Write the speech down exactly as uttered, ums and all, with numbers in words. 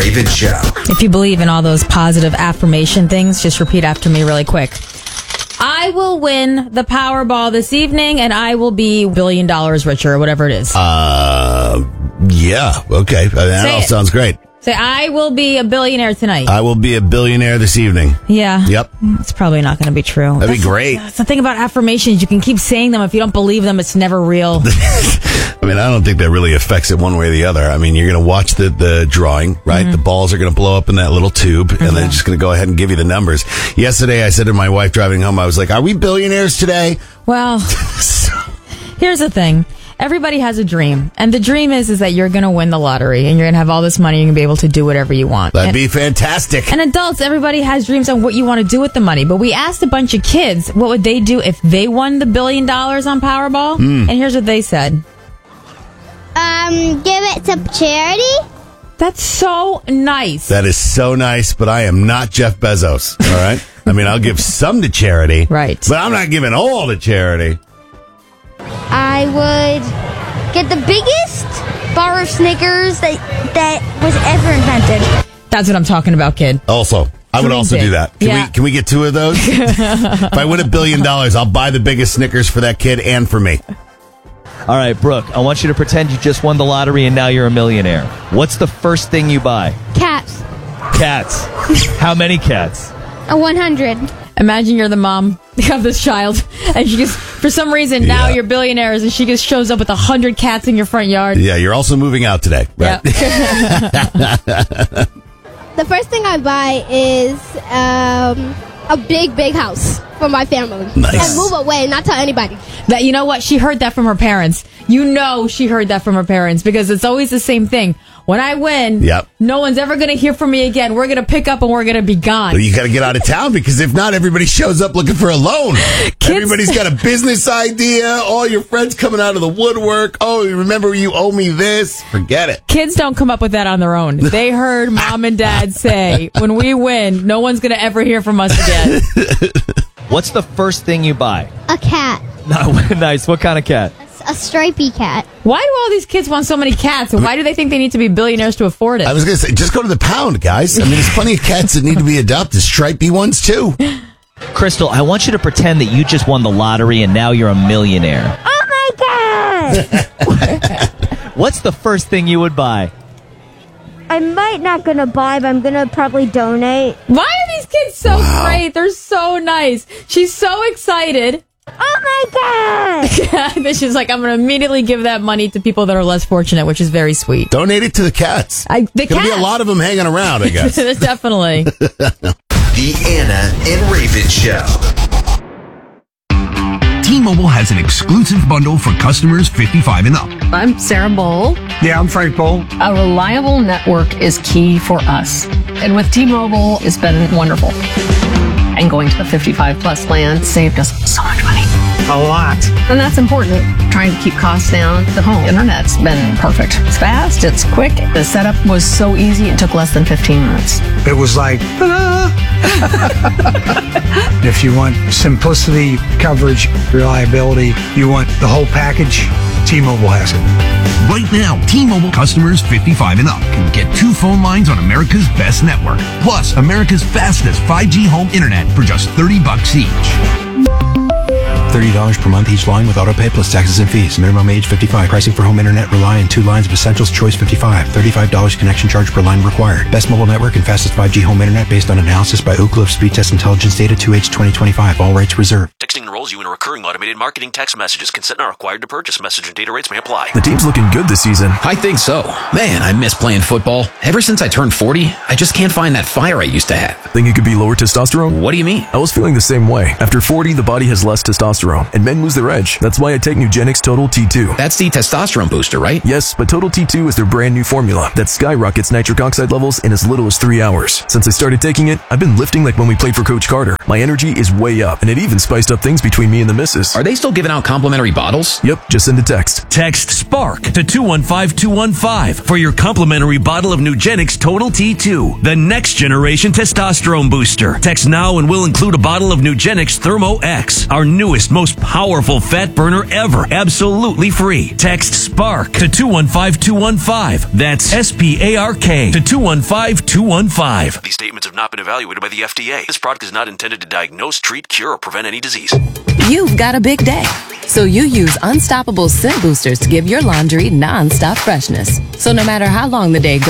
Raven Show. If you believe in all those positive affirmation things, just repeat after me really quick. I will win the Powerball this evening, and I will be a billion dollars richer, or whatever it is. Uh, yeah, okay. That Say all it. sounds great. Say, I will be a billionaire tonight. I will be a billionaire this evening. Yeah. Yep. It's probably not going to be true. That'd That's be great. That's the thing about affirmations. You can keep saying them. If you don't believe them, it's never real. I mean, I don't think that really affects it one way or the other. I mean, you're going to watch the, the drawing, right? Mm-hmm. The balls are going to blow up in that little tube, and Mm-hmm. they're just going to go ahead and give you the numbers. Yesterday, I said to my wife driving home, I was like, are we billionaires today? Well, here's the thing. Everybody has a dream, and the dream is is that you're going to win the lottery, and you're going to have all this money, and you're going to be able to do whatever you want. That'd and, be fantastic. and adults, everybody has dreams on what you want to do with the money, but we asked a bunch of kids what would they do if they won the billion dollars on Powerball, Mm. and here's what they said. Um, give it to charity. That's so nice. That is so nice, but I am not Jeff Bezos, all right? I mean, I'll give some to charity. Right. But I'm not giving all to charity. I would get the biggest bar of Snickers that that was ever invented. That's what I'm talking about, kid. Also, I would Dream also big. do that. Can Yeah. we can we get two of those? If I win a billion dollars, I'll buy the biggest Snickers for that kid and for me. All right, Brooke, I want you to pretend you just won the lottery and now you're a millionaire. What's the first thing you buy? Cats. Cats. How many cats? A one hundred. Imagine you're the mom of this child, and she just, for some reason, now Yeah. you're billionaires, and she just shows up with a hundred cats in your front yard. Yeah, you're also moving out today, right? The first thing I buy is um, a big, big house for my family. Nice. And move away and not tell anybody. That, you know what? She heard that from her parents. You know she heard that from her parents, because it's always the same thing. When I win, Yep. no one's ever going to hear from me again. We're going to pick up and we're going to be gone. Well, you got to get out of town, because if not, everybody shows up looking for a loan. Everybody's got a business idea. All your friends coming out of the woodwork. Oh, you remember you owe me this? Forget it. Kids don't come up with that on their own. They heard mom and dad say, when we win, no one's going to ever hear from us again. What's the first thing you buy? A cat. No, nice. What kind of cat? A stripy cat. Why do all these kids want so many cats? And why do they think they need to be billionaires to afford it? I was going to say, just go to the pound, guys. I mean, there's plenty of cats that need to be adopted. Stripey ones, too. Crystal, I want you to pretend that you just won the lottery and now you're a millionaire. Oh my god! What's the first thing you would buy? I might not gonna buy, but I'm gonna probably donate. Why are these kids so great? They're so nice. She's so excited. Oh my god! Then she's like, I'm going to immediately give that money to people that are less fortunate, which is very sweet. Donate it to the cats. I, the There's going to be cats. a lot of them hanging around, I guess. Definitely. The Anna and Raven Show. T-Mobile has an exclusive bundle for customers fifty-five and up. I'm Sarah Bowl. Yeah, I'm Frank Bowl. A reliable network is key for us. And with T-Mobile, it's been wonderful. And going to the fifty-five plus plan saved us so much money. A lot. And that's important. Trying to keep costs down. The home internet's been perfect. It's fast, it's quick. The setup was so easy, it took less than fifteen minutes. It was like, ah. If you want simplicity, coverage, reliability, you want the whole package, T-Mobile has it. Right now, T-Mobile customers fifty-five and up can get two phone lines on America's best network, plus America's fastest five G home internet for just thirty bucks each. thirty dollars per month each line with auto pay plus taxes and fees. Minimum age fifty-five. Pricing for home internet rely on two lines of Essentials Choice fifty-five. thirty-five dollars connection charge per line required. Best mobile network and fastest five G home internet based on analysis by Ookla of Speed Test Intelligence Data two H twenty twenty-five. All rates reserved. Texting enrolls you in a recurring automated marketing text messages. Consent not required to purchase. Message and data rates may apply. The team's looking good this season. I think so. Man, I miss playing football. Ever since I turned forty, I just can't find that fire I used to have. Think it could be lower testosterone? What do you mean? I was feeling the same way. After forty, the body has less testosterone, and men lose their edge. That's why I take Nugenix Total T two. That's the testosterone booster, right? Yes, but Total T two is their brand new formula that skyrockets nitric oxide levels in as little as three hours. Since I started taking it, I've been lifting like when we played for Coach Carter. My energy is way up, and it even spiced up things between me and the missus. Are they still giving out complimentary bottles? Yep, just send a text. Text SPARK to two one five two one five for your complimentary bottle of Nugenix Total T two, the next generation testosterone booster. Text now and we'll include a bottle of Nugenix Thermo X, our newest most powerful fat burner ever, absolutely free. Text SPARK to two one five two one five. That's S P A R K to two one five two one five. These statements have not been evaluated by the F D A. This product is not intended to diagnose, treat, cure, or prevent any disease. You've got a big day, so you use Unstoppable Scent Boosters to give your laundry non-stop freshness. So no matter how long the day goes,